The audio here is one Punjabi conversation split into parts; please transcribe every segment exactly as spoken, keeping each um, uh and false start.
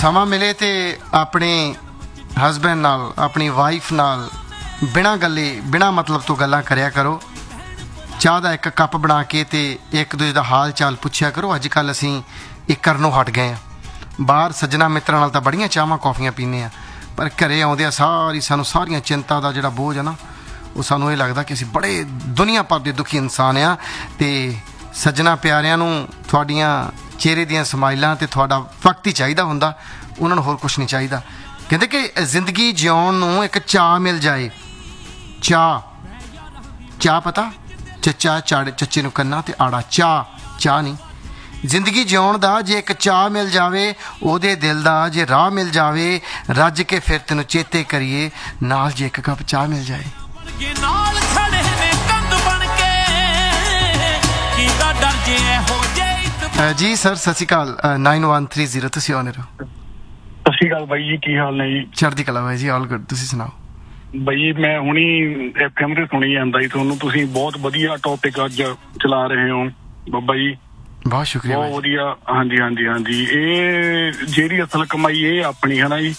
ਸਮਾਂ ਮਿਲੇ ਤੇ ਆਪਣੇ ਹਸਬੈਂਡ ਨਾਲ, ਆਪਣੀ ਵਾਈਫ ਨਾਲ ਬਿਨਾਂ ਗੱਲੇ, ਬਿਨਾਂ ਮਤਲਬ ਤੋਂ ਗੱਲਾਂ ਕਰਿਆ ਕਰੋ। ਚਾਹ ਦਾ ਇੱਕ ਕੱਪ ਬਣਾ ਕੇ ਤੇ ਇੱਕ ਦੂਜੇ ਦਾ ਹਾਲ ਚਾਲ ਪੁੱਛਿਆ ਕਰੋ। ਅੱਜ ਕੱਲ੍ਹ ਅਸੀਂ ਇਹ ਕਰਨੋਂ ਹਟ ਗਏ ਹਾਂ। ਬਾਹਰ ਸੱਜਣਾ ਮਿੱਤਰਾਂ ਨਾਲ ਤਾਂ ਬੜੀਆਂ ਚਾਹਾਂ ਕੌਫੀਆਂ ਪੀਂਦੇ ਹਾਂ, ਪਰ ਘਰੇ ਆਉਂਦੇ ਆ ਸਾਰੀ ਸਾਨੂੰ ਸਾਰੀਆਂ ਚਿੰਤਾ ਦਾ ਜਿਹੜਾ ਬੋਝ ਹੈ ਨਾ, ਉਹ ਸਾਨੂੰ ਇਹ ਲੱਗਦਾ ਕਿ ਅਸੀਂ ਬੜੇ ਦੁਨੀਆ ਭਰ ਦੇ ਦੁਖੀ ਇਨਸਾਨ ਆ। ਅਤੇ ਸੱਜਣਾ ਪਿਆਰਿਆਂ ਨੂੰ ਤੁਹਾਡੀਆਂ ਚਿਹਰੇ ਦੀਆਂ ਸਮਾਈਲਾਂ ਅਤੇ ਤੁਹਾਡਾ ਵਕਤ ਹੀ ਚਾਹੀਦਾ ਹੁੰਦਾ, ਉਹਨਾਂ ਨੂੰ ਹੋਰ ਕੁਛ ਨਹੀਂ ਚਾਹੀਦਾ। ਕਹਿੰਦੇ ਕਿ ਜ਼ਿੰਦਗੀ ਜਿਉਣ ਨੂੰ ਇੱਕ ਚਾਹ ਮਿਲ ਜਾਏ। ਚਾਹ, ਚਾਹ ਪਤਾ, ਚੱਚਾ ਚਾੜੇ ਚੱਚੇ ਨੂੰ ਕੰਨਾ ਤੇ ਆੜਾ, ਚਾਹ ਚਾਹ ਨਹੀਂ। ਜ਼ਿੰਦਗੀ ਜਿਉਣ ਦਾ ਜੇ ਇੱਕ ਚਾਹ ਮਿਲ ਜਾਵੇ, ਉਹਦੇ ਦਿਲ ਦਾ ਜੇ ਰਾਹ ਮਿਲ ਜਾਵੇ, ਰੱਜ ਕੇ ਫਿਰ ਤੈਨੂੰ ਚੇਤੇ ਕਰੀਏ, ਨਾਲ ਜੇ ਇੱਕ ਕੱਪ ਚਾਹ ਮਿਲ ਜਾਏ। ਜੀ ਸਰ ਸਤਿ ਸ਼੍ਰੀ ਅਕਾਲ। ਨਾਈਨ ਵਨ ਥ੍ਰੀ ਜ਼ੀਰੋ ਤੁਸੀਂ ਆਉਣੇ ਰਹੋ। ਸਤਿ ਸ਼੍ਰੀ ਅਕਾਲ ਬਾਈ ਜੀ, ਕੀ ਹਾਲ ਨੇ ਜੀ? ਚੜ੍ਹਦੀ ਕਲਾ ਬਾਈ ਜੀ, ਆਲ ਗੁੱਡ। ਤੁਸੀਂ ਸੁਣਾਓ ਬਾਈ? ਮੈਂ ਹੁਣੀ ਐਫ ਐਮ ਤੇ ਸੁਣੀ ਜਾਂਦਾ ਜੀ ਤੁਹਾਨੂੰ, ਤੁਸੀਂ ਬਹੁਤ ਵਧੀਆ ਟੌਪਿਕ ਅੱਜ ਚਲਾ ਰਹੇ ਹੋ ਬਾਬਾ ਜੀ, ਬਹੁਤ ਸ਼ੁਕਰੀਆ। ਬਹੁਤ ਵਧੀਆ। ਹਾਂਜੀ ਹਾਂਜੀ ਹਾਂਜੀ ਇਹ ਜਿਹੜੀ ਅਸਲ ਕਮਾਈ ਇਹ ਆਪਣੀ ਹੈ ਨਾ ਜੀ,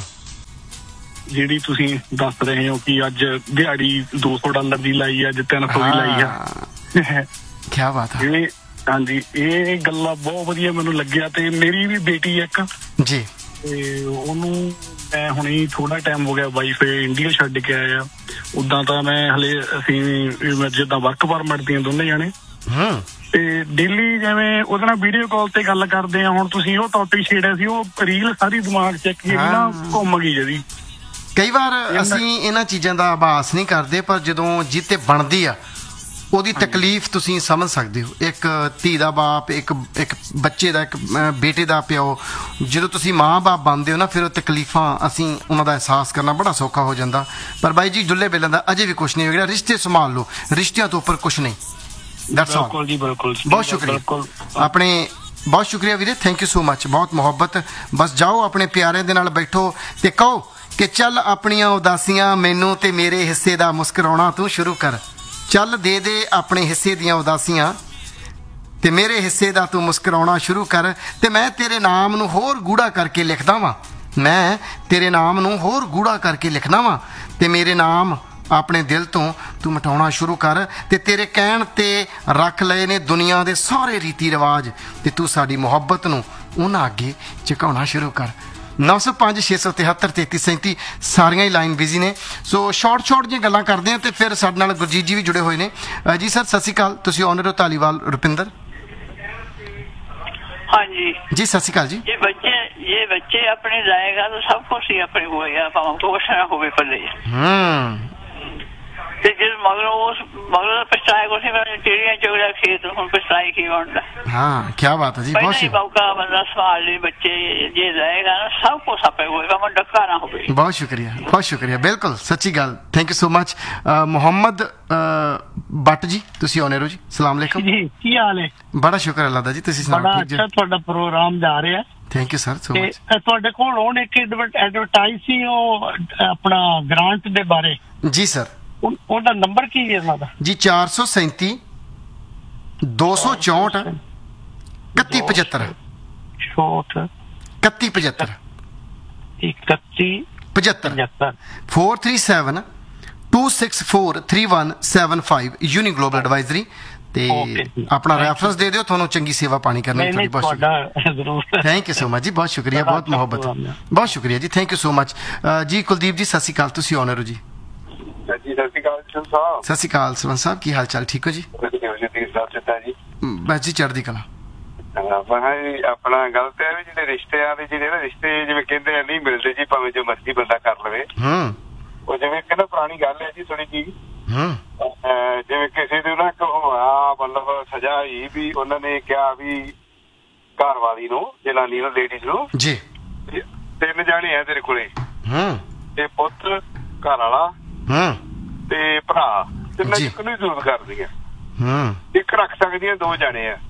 ਜਿਹੜੀ ਤੁਸੀਂ ਦੱਸ ਰਹੇ ਹੋ ਕਿ ਅੱਜ ਦਿਹਾੜੀ ਦੋ ਸੌ ਡਾਲਰ ਦੀ ਲਾਈ, ਅੱਜ ਤਿੰਨ ਸੌ ਦੀ ਲਾਈ ਆ। ਕਿਆ ਬਾਤ ਹੈ। ਹਾਂਜੀ, ਇਹ ਗੱਲਾਂ ਬਹੁਤ ਵਧੀਆ ਮੈਨੂੰ ਲੱਗਿਆ। ਤੇ ਮੇਰੀ ਵੀ ਬੇਟੀ ਇੱਕ ਜੀ, ਤੇ ਉਹਨੂੰ ਮੈਂ ਹੁਣੇ ਥੋੜਾ ਟਾਈਮ ਹੋ ਗਿਆ ਵਾਈਫ ਇੰਡੀਆ ਛੱਡ ਕੇ ਆਇਆ। ਉਦਾਂ ਤਾਂ ਮੈਂ ਹਲੇ ਅਸੀਂ ਜਿੱਦਾਂ ਵਰਕ ਪਰਮਿਟ ਦੀਆਂ ਦੋਨੇ ਜਾਣੇ, ਤੇ ਡੇਲੀ ਜਿਵੇਂ ਉਹਦੇ ਨਾਲ ਵੀਡੀਓ ਕਾਲ ਤੇ ਗੱਲ ਕਰਦੇ ਆ। ਹੁਣ ਤੁਸੀਂ ਉਹ ਟੌਪਿਕ ਛੇੜਿਆ ਸੀ, ਉਹ ਰੀਲ ਸਾਰੀ ਦਿਮਾਗ ਚ ਇੱਕ ਨਾ ਘੁੰਮ ਗਈ ਜਿਹੜੀ। ਕਈ ਵਾਰ ਅਸੀਂ ਇਹਨਾਂ ਚੀਜ਼ਾਂ ਦਾ ਆਭਾਸ ਨਹੀਂ ਕਰਦੇ, ਪਰ ਜਦੋਂ ਜਿੱਤੇ ਬਣਦੀ ਆ ਉਹਦੀ ਤਕਲੀਫ ਤੁਸੀਂ ਸਮਝ ਸਕਦੇ ਹੋ। ਇੱਕ ਧੀ ਦਾ ਬਾਪ, ਇੱਕ ਇੱਕ ਬੱਚੇ ਦਾ, ਇੱਕ ਬੇਟੇ ਦਾ ਪਿਓ, ਜਦੋਂ ਤੁਸੀਂ ਮਾਂ ਬਾਪ ਬਣਦੇ ਹੋ ਨਾ, ਫਿਰ ਉਹ ਤਕਲੀਫਾਂ ਅਸੀਂ ਉਹਨਾਂ ਦਾ ਅਹਿਸਾਸ ਕਰਨਾ ਬੜਾ ਸੌਖਾ ਹੋ ਜਾਂਦਾ। ਪਰ ਬਾਈ ਜੀ ਦੁੱਲੇ ਬੇਲਾਂ ਦਾ ਅਜੇ ਵੀ ਕੁਛ ਨਹੀਂ ਹੋਇਆ। ਰਿਸ਼ਤੇ ਸੰਭਾਲ ਲਓ, ਰਿਸ਼ਤਿਆਂ ਤੋਂ ਉੱਪਰ ਕੁਛ ਨਹੀਂ। ਬਿਲਕੁਲ ਜੀ, ਬਿਲਕੁਲ। ਬਹੁਤ ਸ਼ੁਕਰੀਆ ਆਪਣੇ, ਬਹੁਤ ਸ਼ੁਕਰੀਆ ਵੀਰੇ, ਥੈਂਕ ਯੂ ਸੋ ਮਚ। ਬਹੁਤ ਮੁਹੱਬਤ। ਬਸ ਜਾਓ ਆਪਣੇ ਪਿਆਰਿਆਂ ਦੇ ਨਾਲ ਬੈਠੋ ਤੇ ਕਹੋ ਕਿ ਚੱਲ ਆਪਣੀਆਂ ਉਦਾਸੀਆਂ ਮੈਨੂੰ ਤੇ ਮੇਰੇ ਹਿੱਸੇ ਦਾ ਮੁਸਕਰਾਉਣਾ ਤੂੰ ਸ਼ੁਰੂ ਕਰ। ਚੱਲ ਦੇ ਦੇ ਆਪਣੇ ਹਿੱਸੇ ਦੀਆਂ ਉਦਾਸੀਆਂ ਤੇ ਮੇਰੇ ਹਿੱਸੇ ਦਾ ਤੂੰ ਮੁਸਕਰਾਉਣਾ ਸ਼ੁਰੂ ਕਰ। ਤੇ ਮੈਂ ਤੇਰੇ ਨਾਮ ਨੂੰ ਹੋਰ ਗੂੜਾ ਕਰਕੇ ਲਿਖਦਾ ਵਾਂ, ਮੈਂ ਤੇਰੇ ਨਾਮ ਨੂੰ ਹੋਰ ਗੂੜਾ ਕਰਕੇ ਲਿਖਦਾ ਵਾਂ, ਤੇ ਮੇਰੇ ਨਾਮ ਆਪਣੇ ਦਿਲ ਤੋਂ ਤੂੰ ਮਿਟਾਉਣਾ ਸ਼ੁਰੂ ਕਰ। ਤੇ ਤੇਰੇ ਕਹਿਣ ਤੇ ਰੱਖ ਲਏ ਨੇ ਦੁਨੀਆ ਦੇ ਸਾਰੇ ਰੀਤੀ ਰਿਵਾਜ, ਤੇ ਤੂੰ ਸਾਡੀ ਮੁਹੱਬਤ ਨੂੰ ਉਹਨਾਂ ਅੱਗੇ ਝੁਕਾਉਣਾ ਸ਼ੁਰੂ ਕਰ। ਨੌ ਸੌ ਪੰਜ ਛੇ ਸੌ ਤਿਹੱਤਰ ਤੇਤੀ ਸੈਂਤੀ ਸਾਰੀਆਂ ਹੀ ਲਾਈਨ ਬਿਜ਼ੀ ਨੇ, ਸੋ ਸ਼ਾਰਟ ਸ਼ਾਰਟ ਜਿਹੀਆਂ ਗੱਲਾਂ ਕਰਦੇ ਹਾਂ। ਤੇ ਫਿਰ ਸਾਡੇ ਨਾਲ ਗੁਰਜੀਤ ਜੀ ਵੀ ਜੁੜੇ ਹੋਏ ਨੇ। ਜੀ ਸਰ ਸਤਿ ਸ਼੍ਰੀ ਅਕਾਲ, ਤੁਸੀਂ ਆਨਰ ਹੋ ਧਾਲੀਵਾਲ ਰੁਪਿੰਦਰ। ਹਾਂਜੀ ਜੀ ਸਤਿ ਸ਼੍ਰੀ ਅਕਾਲ ਜੀ। ਇਹ ਬੱਚੇ ਇਹ ਬੱਚੇ ਆਪਣੇ ਲਾਏਗਾ ਤਾਂ ਸਭ ਕੁਛ ਹੀ ਆਪਣੇ ਹੋਏਗਾ, ਭਾਵੇਂ ਕੁਛ ਨਾ ਹੋਵੇ ਪੱਲੇ। ਹੂੰ ਤੇ ਜਿਸ ਮਗਰੋਂ ਉਸ ਮਗਰੋਂ ਪਛਤਾਇਆ ਕੁਛ ਨਹੀਂ, ਚਿੜੀਆਂ ਚੁਗਲਾ ਖੇਤ ਹੁਣ ਪਛਤਾਈ ਕੀ ਬਣਦਾ। ਹਾਂ ਕੀ ਬਾਤ ਹੈ ਜੀ, ਬਹੁਤ ਸ਼ੁਕਰੀਆ। ਮੌਕਾ ਬੰਦਾ ਸੰਭਾਲ ਲਈ ਬੱਚੇ ਜੇ ਲਾਏਗਾ ਨਾ, ਸਭ ਕੁਛ ਆਪੇ ਹੋਏਗਾ, ਮੈਂ ਡੱਕਾ ਨਾ ਹੋਵੇ। ਬਹੁਤ ਸ਼ੁਕਰੀਆ, ਬਹੁਤ ਸ਼ੁਕਰੀਆ, ਬਿਲਕੁਲ ਸੱਚੀ ਗੱਲ। Thank you so much. Muhammad but ਜੀ ਤੁਸੀਂ ਆਉਣੇ ਰਹੋ ਜੀ। ਸਲਾਮ ਅਲੈਕੁਮ ਜੀ, ਕੀ ਹਾਲ ਹੈ? ਬੜਾ ਸ਼ੁਕਰ ਅੱਲਾ ਦਾ ਜੀ, ਤੁਸੀਂ ਸੁਣਾਓ? ਬੜਾ ਅੱਛਾ ਤੁਹਾਡਾ ਪ੍ਰੋਗਰਾਮ ਜਾ ਰਿਹਾ। Thank you sir so much. ਤੁਹਾਡੇ ਕੋਲ ਹੁਣ ਇੱਕ ਐਡਵਰਟਾਈਜ਼ ਸੀ ਉਹ ਆਪਣਾ ਗ੍ਰਾਂਟ ਦੇ ਬਾਰੇ। ਜੀ ਸਰ, ਉਹਦਾ ਨੰਬਰ ਕੀ ਹੈ ਉਹਨਾਂ ਦਾ? ਜੀ ਚਾਰ ਸੌ ਸੈਂਤੀ ਦੋ ਸੌ ਚੌਂਹਠ ਇਕੱਤੀ ਪਝੱਤਰ ਛੋਟ ਇਕੱਤੀ ਪਝੱਤਰ ਇਕੱਤੀ ਪਝੱਤਰ four three seven two six four three one seven five uni global advisory. ਤੇ ਆਪਣਾ ਰੈਫਰੈਂਸ ਦੇ ਦਿਓ, ਤੁਹਾਨੂੰ ਚੰਗੀ ਸੇਵਾ ਪਾਣੀ ਕਰਨੀ ਤੁਹਾਡੀ। ਬਹੁਤ ਥੈਂਕ ਯੂ ਸੋ ਮਚ ਜੀ, ਬਹੁਤ ਸ਼ੁਕਰੀਆ, ਬਹੁਤ ਮੁਹੱਬਤ, ਬਹੁਤ ਸ਼ੁਕਰੀਆ ਜੀ, ਥੈਂਕ ਯੂ ਸੋ ਮਚ ਜੀ। ਕੁਲਦੀਪ ਜੀ ਸਤਿ ਸ਼੍ਰੀ ਅਕਾਲ, ਤੁਸੀਂ ਆਨਰ ਹੋ ਜੀ। ਸਤਿ ਸ਼੍ਰੀ ਅਕਾਲ ਸਾਹਿਬ। ਸਤਿ ਸ਼੍ਰੀ ਅਕਾਲ ਸਰਵਨ ਸਾਹਿਬ, ਕੀ ਹਾਲ ਚਾਲ? ਠੀਕ ਹੋ ਜੀ? ਬਸ ਜੀ ਚੜ੍ਹਦੀ ਕਲਾ। ਆਪਣਾ ਗੱਲ ਤੇ ਵੀ ਜਿਹੜੇ ਰਿਸ਼ਤਿਆਂ ਦੇ ਜਿਹੜੇ ਨਾ ਰਿਸ਼ਤੇ ਜਿਵੇਂ ਕਹਿੰਦੇ ਨਹੀਂ ਮਿਲਦੇ ਜੀ, ਭਾਵੇਂ ਜੋ ਮਰਜ਼ੀ ਬੰਦਾ ਕਰ ਲਵੇ। ਉਹ ਜਿਵੇਂ ਕਹਿੰਦਾ ਪੁਰਾਣੀ ਗੱਲ ਹੈ ਜੀ ਥੋੜੀ ਜਿਹੀ, ਜਿਵੇਂ ਕਿਸੇ ਦੇ ਨਾ ਹੋਇਆ ਮਤਲਬ ਸਜ਼ਾ ਹੋਈ ਵੀ ਉਹਨਾਂ ਨੇ ਕਿਹਾ ਵੀ ਘਰ ਵਾਲੀ ਨੂੰ, ਜਨਾਨੀ ਨੂੰ, ਲੇਡੀਜ਼ ਨੂੰ ਜੀ, ਤਿੰਨ ਜਾਣੇ ਆ ਤੇਰੇ ਕੋਲੇ, ਤੇ ਪੁੱਤ, ਘਰ ਵਾਲਾ ਤੇ ਭਰਾ, ਤਿੰਨਾਂ ਚ ਕਿਹਨੂੰ ਜ਼ਰੂਰਤ ਕਰਦੀਆਂ? ਇੱਕ ਰੱਖ ਸਕਦੀਆਂ, ਦੋ ਜਾਣੇ ਆ।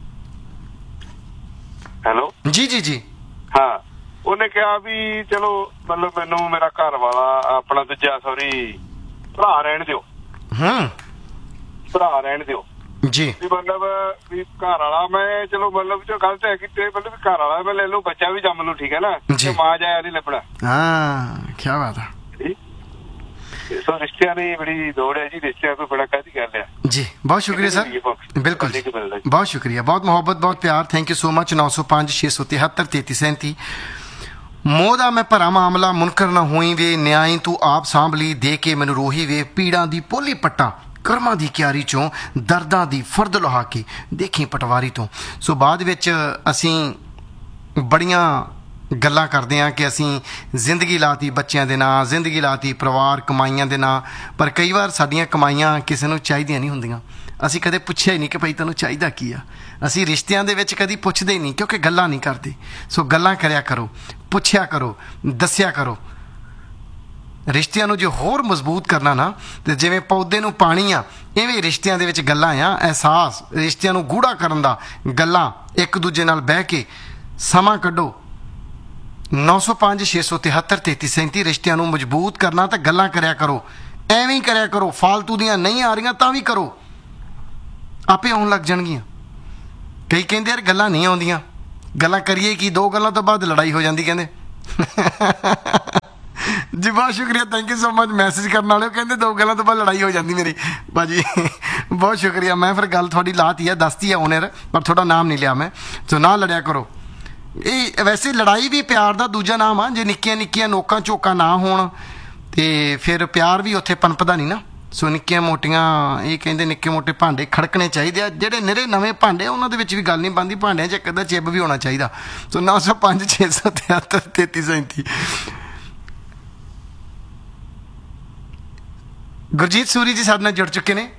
ਹੈਲੋ ਜੀ ਜੀ ਜੀ। ਹਾਂ, ਉਹਨੇ ਕਿਹਾ ਵੀ ਚਲੋ ਮਤਲਬ ਮੈਨੂੰ ਮੇਰਾ ਘਰ ਵਾਲਾ ਆਪਣਾ ਦੂਜਾ ਸੌਰੀ ਭਰਾ ਰਹਿਣ ਦਿਓ, ਭਰਾ ਰਹਿਣ ਦਿਓ, ਜੀ ਵੀ ਮਤਲਬ ਵੀ ਘਰ ਵਾਲਾ ਮੈਂ ਚਲੋ ਮਤਲਬ ਜੋ ਗਲਤ ਹੈ ਕਿਤੇ ਮਤਲਬ ਵੀ ਘਰ ਵਾਲਾ ਮੈਂ ਲੈ ਲਓ ਬੱਚਾ ਵੀ ਜੰਮ ਲਓ ਠੀਕ ਹੈ ਨਾ ਤੇ ਮਾਂ ਜਾਇਆ ਨਹੀਂ ਲੱਭਣਾ ਹਾਂ ਕੀ ਬਾਤ ਹੈ ਸੋ ਰਿਸ਼ਤਿਆਂ ਦੀ ਬੜੀ ਦੌੜ ਹੈ ਜੀ ਰਿਸ਼ਤਿਆਂ ਤੋਂ ਬੜਾ ਕਾਹਦੀ ਗੱਲ ਹੈ ਜੀ ਬਹੁਤ ਸ਼ੁਕਰੀਆ ਸਰ ਬਿਲਕੁਲ ਬਹੁਤ ਸ਼ੁਕਰੀਆ ਬਹੁਤ ਮੁਹੱਬਤ ਬਹੁਤ ਪਿਆਰ ਥੈਂਕ ਯੂ ਸੋ ਮਚ ਨੌ ਸੌ ਪੰਜ ਛੇ ਸੌ ਤਿਹੱਤਰ ਤੇਤੀ ਸੈਂਤੀ ਮੋਹ ਦਾ ਮੈਂ ਭਰਾ ਮਾਮਲਾ ਮੁਨਕਰ ਨਾ ਹੋਈ ਵੇ ਨਿਆਈ ਤੂੰ ਆਪ ਸਾਂਭ ਲਈ ਦੇ ਕੇ ਮੈਨੂੰ ਰੋਹੀ ਵੇ ਪੀੜਾਂ ਦੀ ਪੋਲੀ ਪੱਟਾਂ ਕਰਮਾਂ ਦੀ ਕਿਆਰੀ ਚੋਂ ਦਰਦਾਂ ਦੀ ਫਰਦ ਲਹਾ ਕੇ ਦੇਖੀ ਪਟਵਾਰੀ ਤੋਂ ਸੋ ਬਾਅਦ ਵਿੱਚ ਅਸੀਂ ਬੜੀਆਂ ਗੱਲਾਂ ਕਰਦੇ ਹਾਂ ਕਿ ਅਸੀਂ ਜ਼ਿੰਦਗੀ ਲਾਤੀ ਬੱਚਿਆਂ ਦੇ ਨਾਂ ਜ਼ਿੰਦਗੀ ਲਾਤੀ ਪਰਿਵਾਰ ਕਮਾਈਆਂ ਦੇ ਨਾਂ ਪਰ ਕਈ ਵਾਰ ਸਾਡੀਆਂ ਕਮਾਈਆਂ ਕਿਸੇ ਨੂੰ ਚਾਹੀਦੀਆਂ ਨਹੀਂ ਹੁੰਦੀਆਂ ਅਸੀਂ ਕਦੇ ਪੁੱਛਿਆ ਹੀ ਨਹੀਂ ਕਿ ਭਾਈ ਤੈਨੂੰ ਚਾਹੀਦਾ ਕੀ ਆ ਅਸੀਂ ਰਿਸ਼ਤਿਆਂ ਦੇ ਵਿੱਚ ਕਦੀ ਪੁੱਛਦੇ ਹੀ ਨਹੀਂ ਕਿਉਂਕਿ ਗੱਲਾਂ ਨਹੀਂ ਕਰਦੇ ਸੋ ਗੱਲਾਂ ਕਰਿਆ ਕਰੋ ਪੁੱਛਿਆ ਕਰੋ ਦੱਸਿਆ ਕਰੋ ਰਿਸ਼ਤਿਆਂ ਨੂੰ ਜੇ ਹੋਰ ਮਜ਼ਬੂਤ ਕਰਨਾ ਨਾ ਤੇ ਜਿਵੇਂ ਪੌਦੇ ਨੂੰ ਪਾਣੀ ਆ ਇਵੇਂ ਰਿਸ਼ਤਿਆਂ ਦੇ ਵਿੱਚ ਗੱਲਾਂ ਆ ਅਹਿਸਾਸ ਰਿਸ਼ਤਿਆਂ ਨੂੰ ਗੂੜਾ ਕਰਨ ਦਾ ਗੱਲਾਂ ਇੱਕ ਦੂਜੇ ਨਾਲ ਬਹਿ ਕੇ ਸਮਾਂ ਕੱਢੋ ਨੌ ਸੌ ਪੰਜ ਛੇ ਸੌ ਤਿਹੱਤਰ ਤੇਤੀ ਸੈਂਤੀ ਰਿਸ਼ਤਿਆਂ ਨੂੰ ਮਜ਼ਬੂਤ ਕਰਨਾ ਤਾਂ ਗੱਲਾਂ ਕਰਿਆ ਕਰੋ ਐਵੇਂ ਹੀ ਕਰਿਆ ਕਰੋ ਫਾਲਤੂ ਦੀਆਂ ਨਹੀਂ ਆ ਰਹੀਆਂ ਤਾਂ ਵੀ ਕਰੋ ਆਪੇ ਆਉਣ ਲੱਗ ਜਾਣਗੀਆਂ ਕਈ ਕਹਿੰਦੇ ਯਾਰ ਗੱਲਾਂ ਨਹੀਂ ਆਉਂਦੀਆਂ ਗੱਲਾਂ ਕਰੀਏ ਕੀ ਦੋ ਗੱਲਾਂ ਤੋਂ ਬਾਅਦ ਲੜਾਈ ਹੋ ਜਾਂਦੀ ਕਹਿੰਦੇ ਜੀ ਬਹੁਤ ਸ਼ੁਕਰੀਆ thank you so much message ਕਰਨ ਵਾਲਿਓ ਕਹਿੰਦੇ ਦੋ ਗੱਲਾਂ ਤੋਂ ਬਾਅਦ ਲੜਾਈ ਹੋ ਜਾਂਦੀ ਮੇਰੀ ਭਾਜੀ ਬਹੁਤ ਸ਼ੁਕਰੀਆ ਮੈਂ ਫਿਰ ਗੱਲ ਤੁਹਾਡੀ ਲਾਤੀ ਹੈ ਦੱਸਤੀ ਹੈ ਓਨਰ ਪਰ ਤੁਹਾਡਾ ਨਾਮ ਨਹੀਂ ਲਿਆ ਮੈਂ ਸੋ ਨਾ ਲੜਿਆ ਕਰੋ ਇਹ ਵੈਸੇ ਲੜਾਈ ਵੀ ਪਿਆਰ ਦਾ ਦੂਜਾ ਨਾਮ ਆ ਜੇ ਨਿੱਕੀਆਂ ਨਿੱਕੀਆਂ ਨੋਕਾਂ ਝੋਕਾਂ ਨਾ ਹੋਣ ਤੇ ਫਿਰ ਪਿਆਰ ਵੀ ਉੱਥੇ ਪਨਪਦਾ ਨਹੀਂ ਨਾ ਸੋ ਨਿੱਕੀਆਂ ਮੋਟੀਆਂ ਇਹ ਕਹਿੰਦੇ ਨਿੱਕੇ ਮੋਟੇ ਭਾਂਡੇ ਖੜਕਣੇ ਚਾਹੀਦੇ ਆ ਜਿਹੜੇ ਨਿਰੇ ਨਵੇਂ ਭਾਂਡੇ ਉਹਨਾਂ ਦੇ ਵਿੱਚ ਵੀ ਗੱਲ ਨਹੀਂ ਬਣਦੀ ਭਾਂਡਿਆਂ 'ਚ ਇੱਕ ਅੱਧਾ ਚਿੱਬ ਵੀ ਹੋਣਾ ਚਾਹੀਦਾ ਸੋ ਨੌ ਸੌ ਪੰਜ ਛੇ ਸੌ ਤਿਹੱਤਰ ਤੇਤੀ ਸੈਂਤੀ ਗੁਰਜੀਤ ਸੂਰੀ ਜੀ ਸਾਡੇ ਨਾਲ ਜੁੜ ਚੁੱਕੇ ਨੇ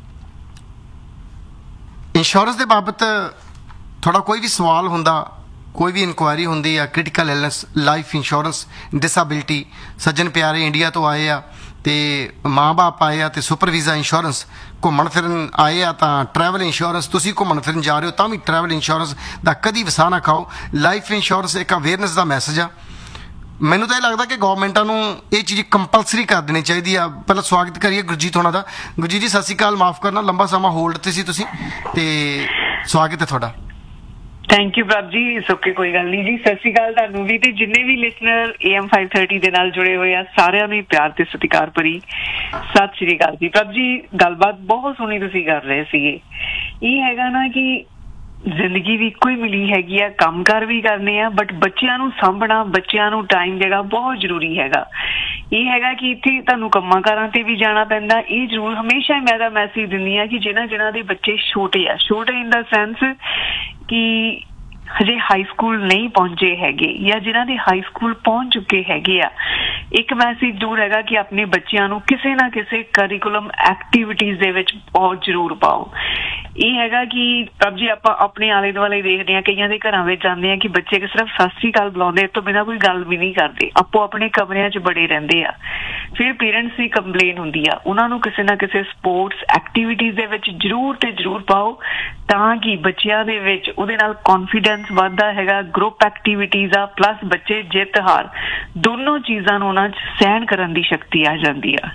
ਇੰਸ਼ੋਰੈਂਸ ਦੇ ਬਾਬਤ ਤੁਹਾਡਾ ਕੋਈ ਵੀ ਸਵਾਲ ਹੁੰਦਾ ਕੋਈ ਵੀ ਇਨਕੁਆਇਰੀ ਹੁੰਦੀ ਆ critical illness life insurance disability ਸੱਜਣ ਪਿਆਰੇ ਇੰਡੀਆ ਤੋਂ ਆਏ ਆ ਤੇ ਮਾਂ ਬਾਪ ਆਏ ਆ ਤੇ ਸੁਪਰ ਵੀਜ਼ਾ ਇੰਸ਼ੋਰੈਂਸ ਘੁੰਮਣ ਫਿਰਨ ਆਏ ਆ ਤਾਂ ਟਰੈਵਲ ਇੰਸ਼ੋਰੈਂਸ ਤੁਸੀਂ ਘੁੰਮਣ ਫਿਰਨ ਜਾ ਰਹੇ ਹੋ ਤਾਂ ਵੀ ਟਰੈਵਲ ਇੰਸ਼ੋਰੈਂਸ ਦਾ ਕਦੀ ਵਸਾ ਨਾ ਖਾਓ ਲਾਈਫ ਇੰਸ਼ੋਰੈਂਸ ਇੱਕ ਅਵੇਅਰਨੈਸ ਦਾ ਮੈਸੇਜ ਆ ਮੈਨੂੰ ਤਾਂ ਇਹ ਲੱਗਦਾ ਕਿ ਗਵਰਨਮੈਂਟਾਂ ਨੂੰ ਇਹ ਚੀਜ਼ ਕੰਪਲਸਰੀ ਕਰ ਦੇਣੀ ਚਾਹੀਦੀ ਆ ਪਹਿਲਾਂ ਸਵਾਗਤ ਕਰੀਏ ਗੁਰਜੀਤ ਹੋਣਾ ਦਾ ਗੁਰਜੀਤ ਜੀ ਸਤਿ ਸ਼੍ਰੀ ਅਕਾਲ ਮਾਫ ਕਰਨਾ ਲੰਬਾ ਸਮਾਂ ਹੋਲਡ ਤੇ ਸੀ ਤੁਸੀਂ ਤੇ ਸਵਾਗਤ ਹੈ ਤੁਹਾਡਾ ਥੈਂਕ ਯੂ ਪ੍ਰਭ ਜੀ ਸੁੱਕੇ ਕੋਈ ਗੱਲ ਨਹੀਂ ਜੀ ਸਤਿ ਸ਼੍ਰੀ ਅਕਾਲ ਤੁਹਾਨੂੰ ਵੀ ਤੇ ਜਿੰਨੇ ਵੀ listener A M five thirty ਦੇ ਨਾਲ ਜੁੜੇ ਹੋਏ ਆ ਸਾਰਿਆਂ ਨੂੰ ਪਿਆਰ ਤੇ ਸਤਿਕਾਰ ਭਰੀ ਸਤਿ ਸ਼੍ਰੀ ਅਕਾਲ ਜੀ ਪ੍ਰਭ ਜੀ ਗੱਲਬਾਤ ਬਹੁਤ ਸੋਹਣੀ ਤੁਸੀਂ ਕਰ ਰਹੇ ਸੀਗੇ ਇਹ ਹੈਗਾ ਨਾ ਕਿ ਜ਼ਿੰਦਗੀ ਵੀ ਇੱਕੋ ਹੀ ਮਿਲੀ ਹੈਗੀ ਆ ਕੰਮਕਾਰ ਵੀ ਕਰਨੇ ਆ ਬਟ ਬੱਚਿਆਂ ਨੂੰ ਸਾਂਭਣਾ ਬੱਚਿਆਂ ਨੂੰ ਟਾਈਮ ਦੇਣਾ ਬਹੁਤ ਜ਼ਰੂਰੀ ਹੈਗਾ ਇਹ ਹੈਗਾ ਕਿ ਇੱਥੇ ਤੁਹਾਨੂੰ ਕੰਮਾਂ ਕਾਰਾਂ ਤੇ ਵੀ ਜਾਣਾ ਪੈਂਦਾ ਇਹ ਜ਼ਰੂਰ ਹਮੇਸ਼ਾ ਹੀ ਮੈਂ ਤਾਂ ਮੈਸੇਜ ਦਿੰਦੀ ਆ ਕਿ ਜਿਹਨਾਂ ਜਿਹਨਾਂ ਦੇ ਬੱਚੇ ਛੋਟੇ ਆ ਛੋਟੇ ਇਨ ਦਾ ਸੈਂਸ ਕਿ ਹਜੇ ਹਾਈ ਸਕੂਲ ਨਹੀਂ ਪਹੁੰਚੇ ਹੈਗੇ ਜਾਂ ਜਿਨ੍ਹਾਂ ਦੇ ਹਾਈ ਸਕੂਲ ਪਹੁੰਚ ਚੁੱਕੇ ਹੈਗੇ ਆ ਇੱਕ ਮੈਸੇਜ ਜ਼ਰੂਰ ਹੈਗਾ ਕਿ ਆਪਣੇ ਬੱਚਿਆਂ ਨੂੰ ਕਿਸੇ ਨਾ ਕਿਸੇ ਕਰਿਕੂਲਮ ਐਕਟੀਵਿਟੀਜ਼ ਦੇ ਵਿੱਚ ਬਹੁਤ ਜ਼ਰੂਰ ਪਾਓ ਇਹ ਹੈਗਾ ਕਿ ਪ੍ਰਭ ਜੀ ਆਪਾਂ ਆਪਣੇ ਆਲੇ ਦੁਆਲੇ ਦੇਖਦੇ ਹਾਂ ਕਈਆਂ ਦੇ ਘਰਾਂ ਵਿੱਚ ਜਾਂਦੇ ਆ ਕਿ ਬੱਚੇ ਸਿਰਫ ਸਤਿ ਸ਼੍ਰੀ ਅਕਾਲ ਬੁਲਾਉਂਦੇ ਇਸ ਤੋਂ ਬਿਨਾਂ ਕੋਈ ਗੱਲ ਵੀ ਨਹੀਂ ਕਰਦੇ ਆਪੋ ਆਪਣੇ ਕਮਰਿਆਂ 'ਚ ਬੜੇ ਰਹਿੰਦੇ ਆ ਫਿਰ ਪੇਰੈਂਟਸ ਦੀ ਕੰਪਲੇਨ ਹੁੰਦੀ ਆ ਉਹਨਾਂ ਨੂੰ ਕਿਸੇ ਨਾ ਕਿਸੇ ਸਪੋਰਟਸ ਐਕਟੀਵਿਟੀਜ਼ ਦੇ ਵਿੱਚ ਜ਼ਰੂਰ ਤੇ ਜ਼ਰੂਰ ਪਾਓ ਤਾਂ ਕਿ ਬੱਚਿਆਂ ਦੇ ਵਿੱਚ ਉਹਦੇ ਨਾਲ ਕੌਨਫੀਡੈਂਸ ਵੱਧਦਾ ਹੈਗਾ ਗਰੁੱਪ ਐਕਟੀਵਿਟੀਜ਼ ਆ ਪਲੱਸ ਬੱਚੇ ਜਿੱਤ ਹਾਰ ਦੋਨੋਂ ਚੀਜ਼ਾਂ ਨੂੰ ਉਹਨਾਂ 'ਚ ਸਹਿਣ ਕਰਨ ਦੀ ਸ਼ਕਤੀ ਆ ਜਾਂਦੀ ਆ